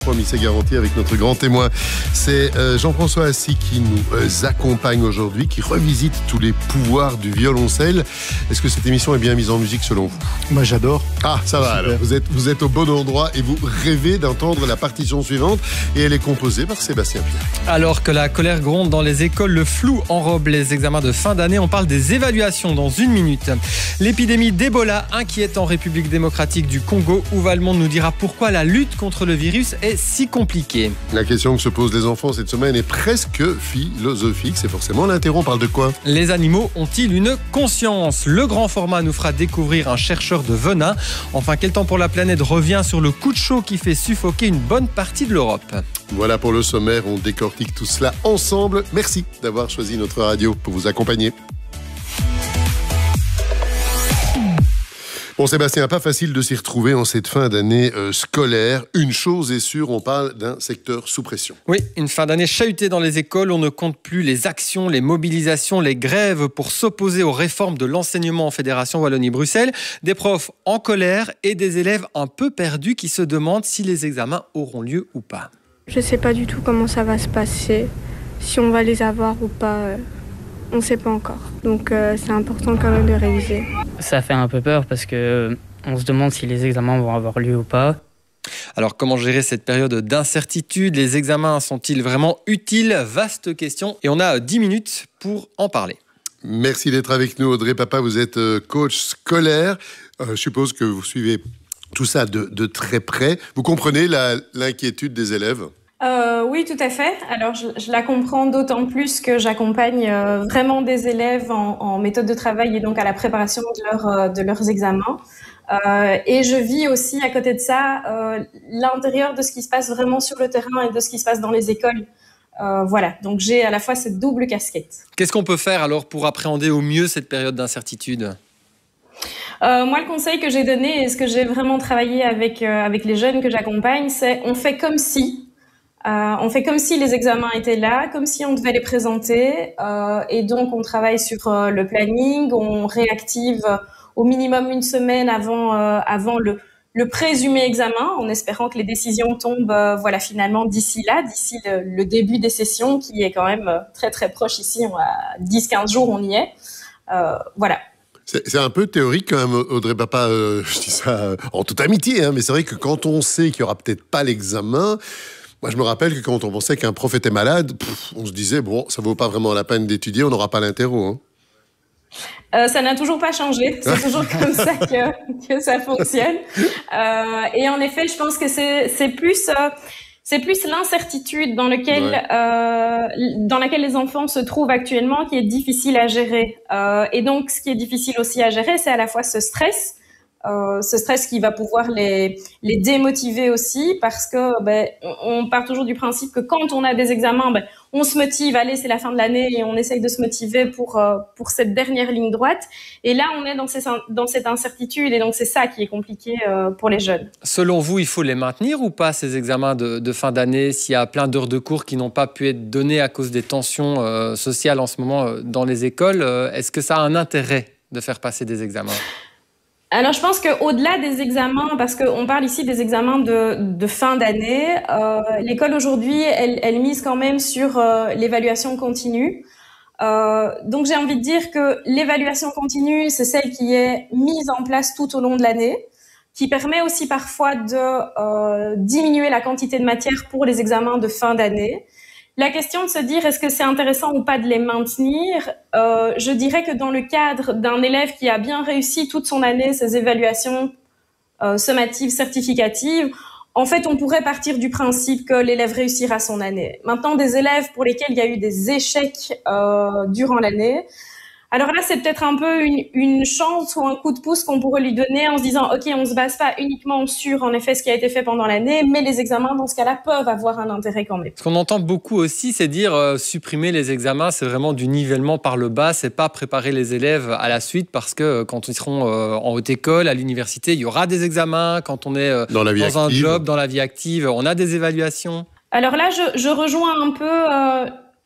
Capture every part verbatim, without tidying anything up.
Promis, c'est garanti avec notre grand témoin. C'est euh, Jean-François Assy qui nous euh, accompagne aujourd'hui, qui revisite tous les pouvoirs du violoncelle. Est-ce que cette émission est bien mise en musique selon vous? Moi, j'adore. Ah, ça va alors. Vous êtes, vous êtes au bon endroit et vous rêvez d'entendre la partition suivante. Et elle est composée par Sébastien Pierre. Alors que la colère gronde dans les écoles, le flou enrobe les examens de fin d'année. On parle des évaluations dans une minute. L'épidémie d'Ebola inquiète en République démocratique du Congo. Où va le monde nous dira pourquoi la lutte contre le virus est si compliquée. La question que se posent les enfants cette semaine est presque philosophique. C'est forcément l'interro. On parle de quoi? Les animaux ont-ils une conscience? Le grand format nous fera découvrir un chercheur de venin. Enfin, quel temps pour la planète revient sur le coup de chaud qui fait suffoquer une bonne partie de l'Europe. Voilà pour le sommaire. On décortique tout cela ensemble. Merci d'avoir choisi notre radio pour vous accompagner. Bon, Sébastien, pas facile de s'y retrouver en cette fin d'année euh, scolaire. Une chose est sûre, on parle d'un secteur sous pression. Oui, une fin d'année chahutée dans les écoles. On ne compte plus les actions, les mobilisations, les grèves pour s'opposer aux réformes de l'enseignement en Fédération Wallonie-Bruxelles. Des profs en colère et des élèves un peu perdus qui se demandent si les examens auront lieu ou pas. Je ne sais pas du tout comment ça va se passer, si on va les avoir ou pas. Euh... On ne sait pas encore. Donc euh, c'est important quand même de réviser. Ça fait un peu peur parce qu'on se demande si les examens vont avoir lieu ou pas. Alors comment gérer cette période d'incertitude? Les examens sont-ils vraiment utiles? Vaste question. Et on a dix minutes pour en parler. Merci d'être avec nous, Audrey Papa. Vous êtes coach scolaire. Euh, je suppose que vous suivez tout ça de, de très près. Vous comprenez la, l'inquiétude des élèves? Euh, oui, tout à fait. Alors, je, je la comprends d'autant plus que j'accompagne euh, vraiment des élèves en, en méthode de travail et donc à la préparation de, leur, euh, de leurs examens. Euh, et je vis aussi à côté de ça euh, l'intérieur de ce qui se passe vraiment sur le terrain et de ce qui se passe dans les écoles. Euh, voilà, donc j'ai à la fois cette double casquette. Qu'est-ce qu'on peut faire alors pour appréhender au mieux cette période d'incertitude ? Euh, moi, le conseil que j'ai donné et ce que j'ai vraiment travaillé avec, euh, avec les jeunes que j'accompagne, c'est on fait comme si... Euh, on fait comme si les examens étaient là, comme si on devait les présenter, euh, et donc on travaille sur euh, le planning, on réactive euh, au minimum une semaine avant, euh, avant le, le présumé examen, en espérant que les décisions tombent, euh, voilà, finalement d'ici là, d'ici le, le début des sessions, qui est quand même euh, très très proche ici, on a dix à quinze jours, on y est, euh, voilà. C'est, c'est un peu théorique quand même, Audrey Papa, euh, je dis ça euh, en toute amitié, hein, mais c'est vrai que quand on sait qu'il n'y aura peut-être pas l'examen... Moi, je me rappelle que quand on pensait qu'un prof était malade, pff, on se disait, bon, ça vaut pas vraiment la peine d'étudier, on n'aura pas l'interro. Hein. Euh, ça n'a toujours pas changé. C'est toujours comme ça que, que ça fonctionne. Euh, et en effet, je pense que c'est, c'est plus... Euh, C'est plus l'incertitude dans, lequel, ouais. euh, dans laquelle les enfants se trouvent actuellement qui est difficile à gérer. Euh, et donc, ce qui est difficile aussi à gérer, c'est à la fois ce stress, euh, ce stress qui va pouvoir les, les démotiver aussi, parce que ben, on part toujours du principe que quand on a des examens, ben, on se motive, allez, c'est la fin de l'année, et on essaye de se motiver pour, euh, pour cette dernière ligne droite. Et là, on est dans, ces, dans cette incertitude, et donc c'est ça qui est compliqué euh, pour les jeunes. Selon vous, il faut les maintenir ou pas, ces examens de, de fin d'année, s'il y a plein d'heures de cours qui n'ont pas pu être données à cause des tensions euh, sociales en ce moment euh, dans les écoles, euh, est-ce que ça a un intérêt de faire passer des examens ? Alors, je pense qu'au-delà des examens, parce qu'on parle ici des examens de, de fin d'année, euh, l'école aujourd'hui, elle, elle mise quand même sur euh, l'évaluation continue. Euh, donc, j'ai envie de dire que l'évaluation continue, c'est celle qui est mise en place tout au long de l'année, qui permet aussi parfois de euh, diminuer la quantité de matière pour les examens de fin d'année. La question de se dire est-ce que c'est intéressant ou pas de les maintenir, euh, je dirais que dans le cadre d'un élève qui a bien réussi toute son année ses évaluations euh, sommatives, certificatives, en fait on pourrait partir du principe que l'élève réussira son année. Maintenant, des élèves pour lesquels il y a eu des échecs euh, durant l'année, alors là, c'est peut-être un peu une, une chance ou un coup de pouce qu'on pourrait lui donner en se disant « Ok, on ne se base pas uniquement sur, en effet, ce qui a été fait pendant l'année, mais les examens, dans ce cas-là, peuvent avoir un intérêt quand même. » Ce qu'on entend beaucoup aussi, c'est dire euh, supprimer les examens, c'est vraiment du nivellement par le bas, c'est pas préparer les élèves à la suite, parce que euh, quand ils seront euh, en haute école, à l'université, il y aura des examens. Quand on est euh, dans, la vie dans un job, dans la vie active, on a des évaluations. Alors là, je, je rejoins un peu... Euh,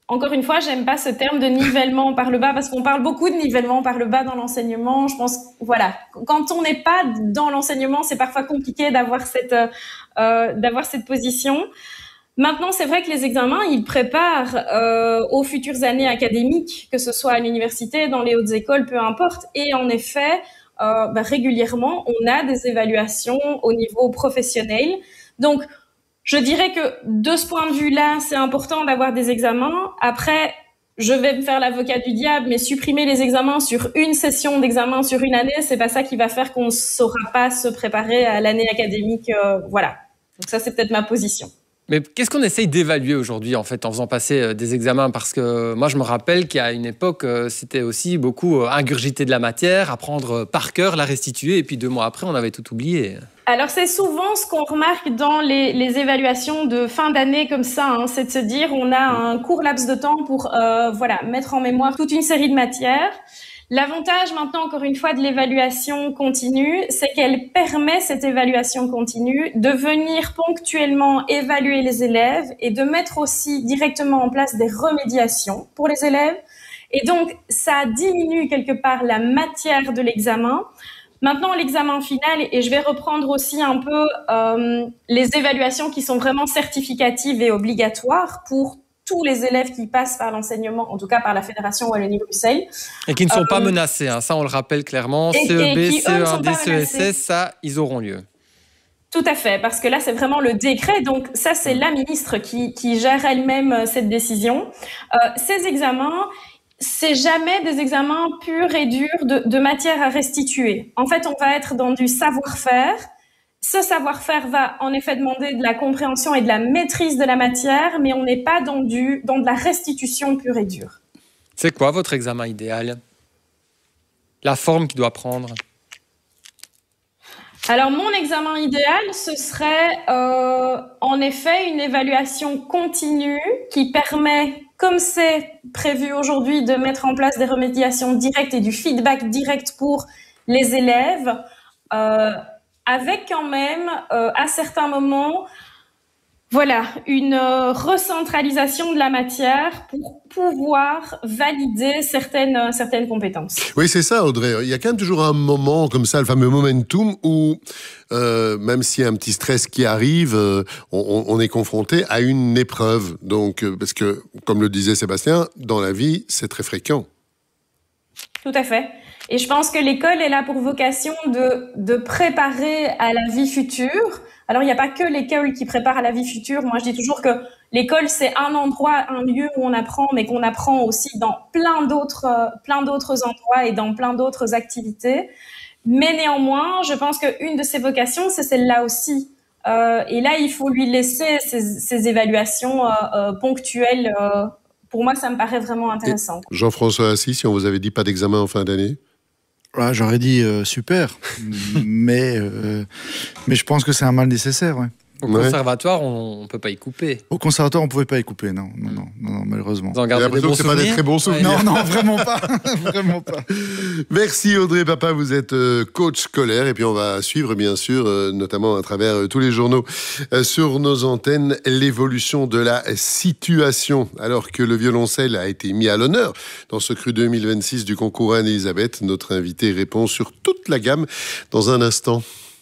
Encore une fois, j'aime pas ce terme de nivellement par le bas parce qu'on parle beaucoup de nivellement par le bas dans l'enseignement. Je pense, voilà, quand on n'est pas dans l'enseignement, c'est parfois compliqué d'avoir cette, euh, d'avoir cette position. Maintenant, c'est vrai que les examens, ils préparent euh, aux futures années académiques, que ce soit à l'université, dans les hautes écoles, peu importe. Et en effet, euh, bah, régulièrement, on a des évaluations au niveau professionnel. Donc, je dirais que de ce point de vue-là, c'est important d'avoir des examens. Après, je vais me faire l'avocat du diable, mais supprimer les examens sur une session d'examen sur une année, c'est pas ça qui va faire qu'on ne saura pas se préparer à l'année académique. Euh, voilà. Donc ça, c'est peut-être ma position. Mais qu'est-ce qu'on essaye d'évaluer aujourd'hui, en fait, en faisant passer des examens? Parce que moi, je me rappelle qu'à une époque, c'était aussi beaucoup ingurgiter de la matière, apprendre par cœur, la restituer, et puis deux mois après, on avait tout oublié. Alors, c'est souvent ce qu'on remarque dans les, les évaluations de fin d'année comme ça, hein, c'est de se dire on a un court laps de temps pour euh, voilà, mettre en mémoire toute une série de matières. L'avantage maintenant, encore une fois, de l'évaluation continue, c'est qu'elle permet, cette évaluation continue, de venir ponctuellement évaluer les élèves et de mettre aussi directement en place des remédiations pour les élèves. Et donc, ça diminue quelque part la matière de l'examen. Maintenant, l'examen final, et je vais reprendre aussi un peu euh, les évaluations qui sont vraiment certificatives et obligatoires pour tous les élèves qui passent par l'enseignement, en tout cas par la Fédération Wallonie-Bruxelles. Et qui ne sont euh, pas menacés, hein, ça on le rappelle clairement. Et, C E B, et qui, C E un D, eux, C E S S, ça, ils auront lieu. Tout à fait, parce que là, c'est vraiment le décret. Donc ça, c'est la ministre qui, qui gère elle-même cette décision. Euh, ces examens, c'est jamais des examens purs et durs de, de matière à restituer. En fait, on va être dans du savoir-faire. Ce savoir-faire va en effet demander de la compréhension et de la maîtrise de la matière, mais on n'est pas dans, du, dans de la restitution pure et dure. C'est quoi votre examen idéal? La forme qu'il doit prendre? Alors, mon examen idéal, ce serait euh, en effet une évaluation continue qui permet, comme c'est prévu aujourd'hui, de mettre en place des remédiations directes et du feedback direct pour les élèves, euh, avec quand même, euh, à certains moments, voilà, une euh, recentralisation de la matière pour pouvoir valider certaines, euh, certaines compétences. Oui, c'est ça, Audrey. Il y a quand même toujours un moment comme ça, le fameux momentum, où euh, même s'il y a un petit stress qui arrive, euh, on, on est confronté à une épreuve. Donc, euh, parce que, comme le disait Sébastien, dans la vie, c'est très fréquent. Tout à fait. Et je pense que l'école est là pour vocation de, de préparer à la vie future. Alors, il n'y a pas que l'école qui prépare à la vie future. Moi, je dis toujours que l'école, c'est un endroit, un lieu où on apprend, mais qu'on apprend aussi dans plein d'autres, euh, plein d'autres endroits et dans plein d'autres activités. Mais néanmoins, je pense qu'une de ses vocations, c'est celle-là aussi. Euh, et là, il faut lui laisser ces, ces évaluations euh, euh, ponctuelles. Euh, pour moi, ça me paraît vraiment intéressant. Et Jean-François Assis, si on vous avait dit pas d'examen en fin d'année? Ah, j'aurais dit euh, super, mais, euh, mais je pense que c'est un mal nécessaire. Ouais. Au ouais. conservatoire, on ne peut pas y couper. Au conservatoire, on ne pouvait pas y couper, non, non, non, non, non malheureusement. Vous en gardez des bons que c'est pas des très bons souvenirs. Ouais. Non, non, vraiment pas, vraiment pas. Merci Audrey Papa, vous êtes euh, coach scolaire et puis on va suivre bien sûr, euh, notamment à travers euh, tous les journaux euh, sur nos antennes, l'évolution de la situation. Alors que le violoncelle a été mis à l'honneur dans ce cru deux mille vingt-six du concours Anne-Elisabeth, notre invité répond sur toute la gamme dans un instant.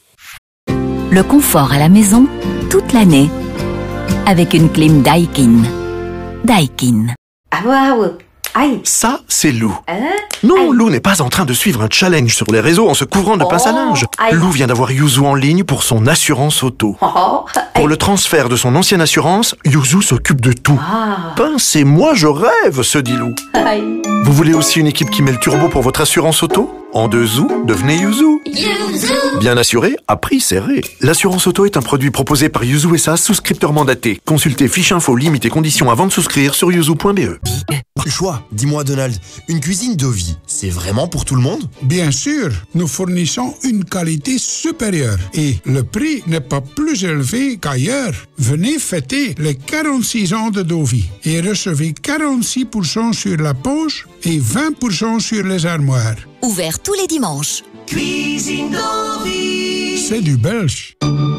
Le confort à la maison, toute l'année, avec une clim Daikin. Daikin. Ah waouh! Aïe! Ça, c'est Lou. Hein? Non, Lou n'est pas en train de suivre un challenge sur les réseaux en se couvrant de oh, pince à linge. aïe. Lou vient d'avoir Yuzu en ligne pour son assurance auto. Oh, pour le transfert de son ancienne assurance, Yuzu s'occupe de tout. Ah. Pince et moi, je rêve, se dit Lou. Aïe. Vous voulez aussi une équipe qui met le turbo pour votre assurance auto? En deux zou, devenez Yuzu. Yuzu. Bien assuré, à prix serré. L'assurance auto est un produit proposé par Yuzu S A, souscripteur mandaté. Consultez fiche info, limite et conditions avant de souscrire sur yuzu point b e. Choix, dis-moi Donald, une cuisine Dovi, c'est vraiment pour tout le monde? Bien sûr, nous fournissons une qualité supérieure et le prix n'est pas plus élevé qu'ailleurs. Venez fêter les quarante-six ans de Dovi et recevez quarante-six pour cent sur la poche et vingt pour cent sur les armoires. Ouvert tous les dimanches. Cuisine Dovi. C'est du belge.